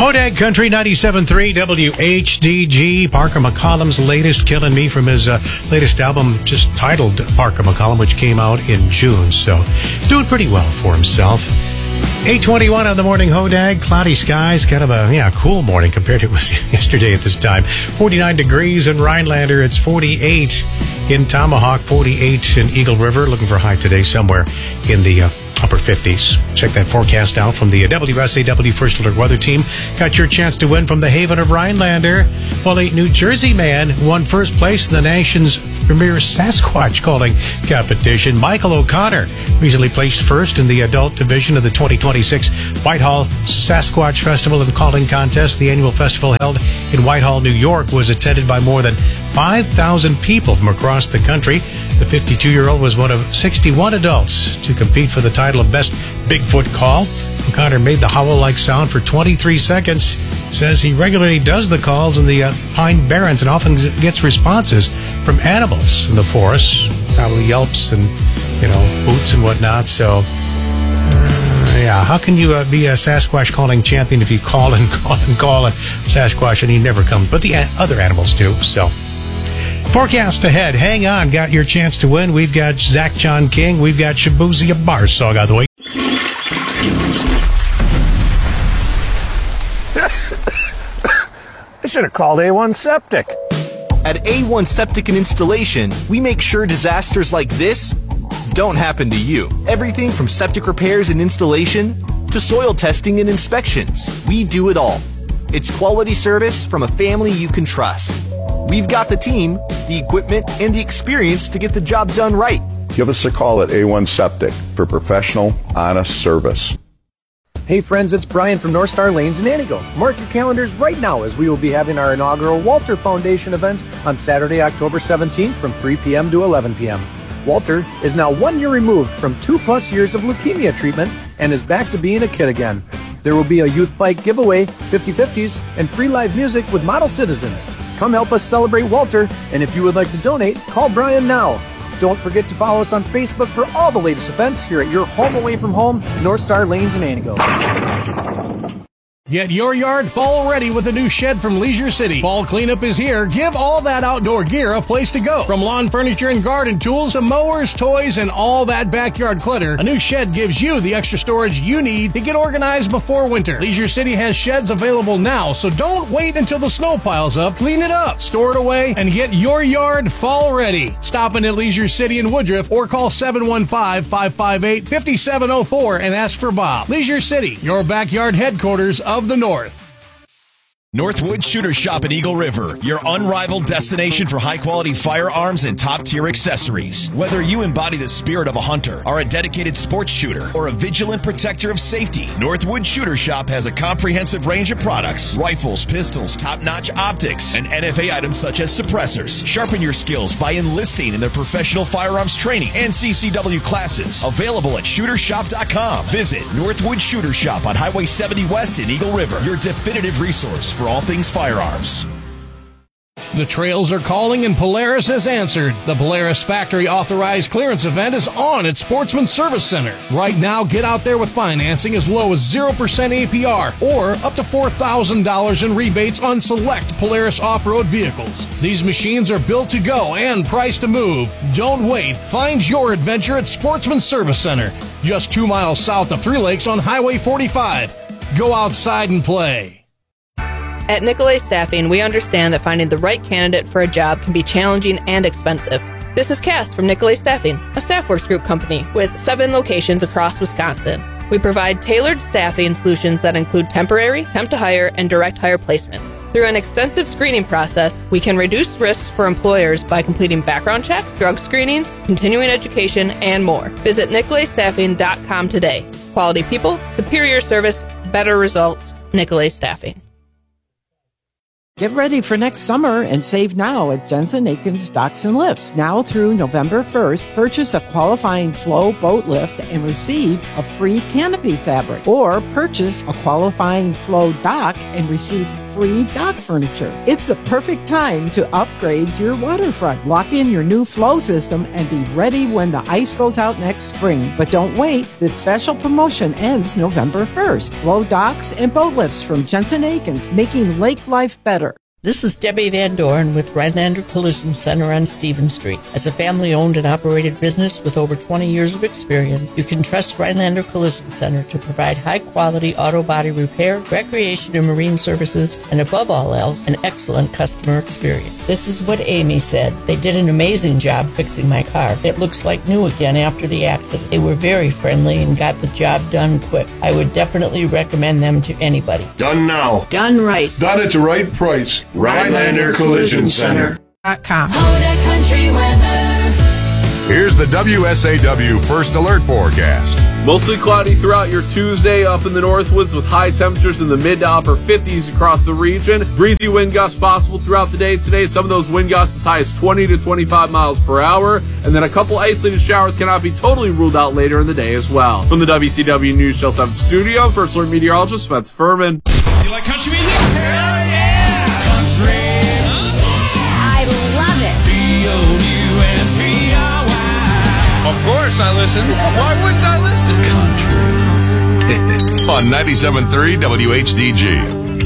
Hodag Country 97.3 WHDG. Parker McCollum's latest, Killing Me, from his latest album, just titled Parker McCollum, which came out in June. So, doing pretty well for himself. 8:21 on the morning, Hodag. Cloudy skies, kind of a cool morning compared to it was yesterday at this time. 49 degrees in Rhinelander. It's 48 in Tomahawk, 48 in Eagle River. Looking for a high today somewhere in the upper 50s. Check that forecast out from the WSAW First Alert Weather Team. Got your chance to win from the Haven of Rhinelander. Well, a New Jersey man won first place in the nation's premier Sasquatch calling competition. Michael O'Connor recently placed first in the adult division of the 2026 Whitehall Sasquatch Festival and Calling Contest. The annual festival held in Whitehall, New York, was attended by more than 5,000 people from across the country. The 52-year-old was one of 61 adults to compete for the title of Best Bigfoot Call. O'Connor made the howl-like sound for 23 seconds. Says he regularly does the calls in the Pine Barrens and often gets responses from animals in the forest, probably yelps and, hoots and whatnot. So, how can you be a Sasquatch calling champion if you call and call and call a Sasquatch and he never comes? But the other animals do, so. Forecast ahead. Hang on. Got your chance to win. We've got Zach John King. We've got Shabuzi Barsog on the way. I should have called A1 Septic. At A1 Septic and Installation, we make sure disasters like this don't happen to you. Everything from septic repairs and installation to soil testing and inspections. We do it all. It's quality service from a family you can trust. We've got the team, the equipment, and the experience to get the job done right. Give us a call at A1 Septic for professional, honest service. Hey friends, it's Brian from North Star Lanes in Anigo. Mark your calendars right now as we will be having our inaugural Walter Foundation event on Saturday, October 17th from 3 p.m. to 11 p.m. Walter is now 1 year removed from 2+ years of leukemia treatment and is back to being a kid again. There will be a youth bike giveaway, 50/50s, and free live music with model citizens. Come help us celebrate Walter, and if you would like to donate, call Brian now. Don't forget to follow us on Facebook for all the latest events here at your home away from home, North Star Lanes in Anigo. Get your yard fall ready with a new shed from Leisure City. Fall cleanup is here. Give all that outdoor gear a place to go. From lawn furniture and garden tools to mowers, toys, and all that backyard clutter, a new shed gives you the extra storage you need to get organized before winter. Leisure City has sheds available now, so don't wait until the snow piles up. Clean it up, store it away, and get your yard fall ready. Stop in at Leisure City in Woodruff or call 715-558-5704 and ask for Bob. Leisure City, your backyard headquarters of the North. Northwood Shooter Shop at Eagle River, your unrivaled destination for high-quality firearms and top-tier accessories. Whether you embody the spirit of a hunter, are a dedicated sports shooter, or a vigilant protector of safety, Northwood Shooter Shop has a comprehensive range of products: rifles, pistols, top-notch optics, and NFA items such as suppressors. Sharpen your skills by enlisting in their professional firearms training and CCW classes. Available at shootershop.com. Visit Northwood Shooter Shop on Highway 70 West in Eagle River, your definitive resource for all things firearms. The trails are calling and Polaris has answered. The Polaris Factory Authorized Clearance event is on at Sportsman Service Center. Right now, get out there with financing as low as 0% APR or up to $4,000 in rebates on select Polaris off-road vehicles. These machines are built to go and priced to move. Don't wait. Find your adventure at Sportsman Service Center, just 2 miles south of Three Lakes on Highway 45. Go outside and play. At Nicolay Staffing, we understand that finding the right candidate for a job can be challenging and expensive. This is Cass from Nicolay Staffing, a StaffWorks Group company with 7 locations across Wisconsin. We provide tailored staffing solutions that include temporary, temp-to-hire, and direct hire placements. Through an extensive screening process, we can reduce risks for employers by completing background checks, drug screenings, continuing education, and more. Visit NicolayStaffing.com today. Quality people, superior service, better results. Nicolay Staffing. Get ready for next summer and save now at Jensen Aikens Docks and Lifts. Now through November 1st, purchase a qualifying Flow boat lift and receive a free canopy fabric. Or purchase a qualifying Flow dock and receive free dock furniture. It's the perfect time to upgrade your waterfront. Lock in your new flow system and be ready when the ice goes out next spring. But don't wait. This special promotion ends November 1st. Flow docks and boat lifts from Jensen Akins, making lake life better. This is Debbie Van Doren with Rhinelander Collision Center on Stevens Street. As a family-owned and operated business with over 20 years of experience, you can trust Rhinelander Collision Center to provide high-quality auto body repair, recreation and marine services, and above all else, an excellent customer experience. This is what Amy said. They did an amazing job fixing my car. It looks like new again after the accident. They were very friendly and got the job done quick. I would definitely recommend them to anybody. Done now. Done right. Done at the right price. Rhinelander Collision Center. Here's the WSAW First Alert forecast. Mostly cloudy throughout your Tuesday up in the Northwoods with high temperatures in the mid to upper 50s across the region. Breezy wind gusts possible throughout the day today. Some of those wind gusts as high as 20 to 25 miles per hour. And then a couple isolated showers cannot be totally ruled out later in the day as well. From the WCW News Channel 7 studio, First Alert meteorologist Spencer Furman. Do you like country music? Hell yeah! Country. I love it. C-O-U-N-T-R-Y. Of course I listen. Why wouldn't I listen? Country. On 97.3 WHDG.